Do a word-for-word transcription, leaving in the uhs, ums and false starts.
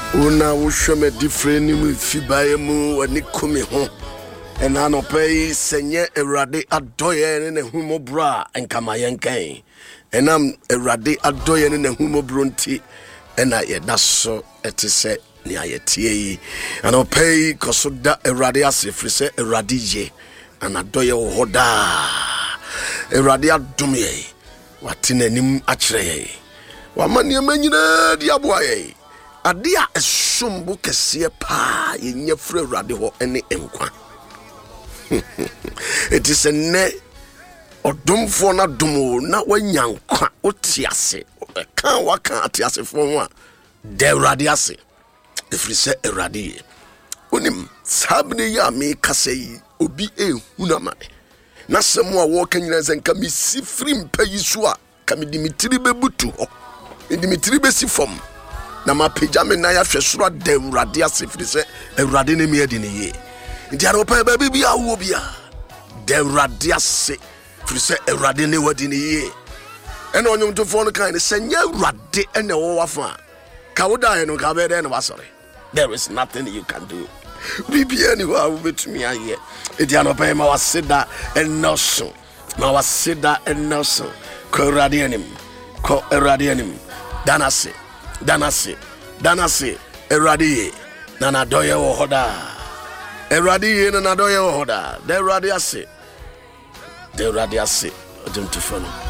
Una wushame different fibayemu wanikumi ho. And anopay senye erade adoye ne humo bra and kamayenke. And I'm erade adoye ne humo brunti. And I yet that's so it is said near ye. And I'll pay kosoda erade asifrise eradije. And adoye hoda. Erade adumye. Watine nim achre. Wamani amenyina diaboye. Adia esumbu kese pa yenye frɛ Awurade ho ene enkwa. It is a ne odomfo na domo na wanyankwa otiase kan waka atiase fo ho a de Awurade ase efiri sɛ Awurade ye onim sabne ya me kase yi obi ehunama na sɛm a wo kan nyina sɛ nka me sifri mpa yi so a ka me Dimitri bebutu ho Dimitri besi fom na ma pejame na ya hwesoro da Awurade asefiri se Awurade ne me adi ne ye nti ara opa ba bibia wo bia da Awurade ase firi se Awurade ne wadi ne ye ena onyum to fo no kan se nya Awurade ene wo wafa ka wo da no ka be de no wasore. There is nothing you can do bibia ni wa wo betumi aye nti ara opa ma waseda enoso ma waseda enoso ko Awurade anim ko Awurade anim danase Danasi, Danasi, Eradi, Nana Doya Hoda, Eradi, Nana Doya Hoda, the Radiasi, the Radiasi, Jim Tifono.